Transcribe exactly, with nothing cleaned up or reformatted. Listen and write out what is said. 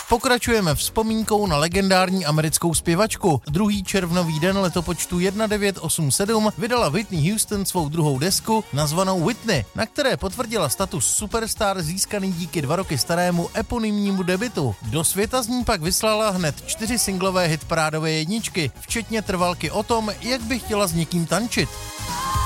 Pokračujeme vzpomínkou na legendární americkou zpěvačku. Druhý červnový den letopočtu devět set osmdesát sedm vydala Whitney Houston svou druhou desku nazvanou Whitney, na které potvrdila status superstar získaný díky dva roky starému eponymnímu debutu. Do světa z ní pak vyslala hned čtyři singlové hitparádové jedničky, včetně trvalky o tom, jak by chtěla s někým tančit.